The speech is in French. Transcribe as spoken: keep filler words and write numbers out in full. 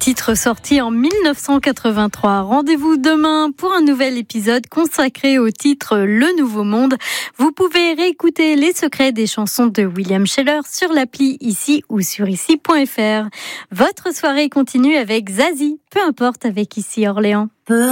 titre sorti en mille neuf cent quatre-vingt-trois. Rendez-vous demain pour un nouvel épisode consacré au titre Le Nouveau Monde. Vous pouvez réécouter les secrets des chansons de William Sheller sur l'appli Ici ou sur ici point f r. Votre soirée continue avec Zazie, peu importe avec Ici Orléans.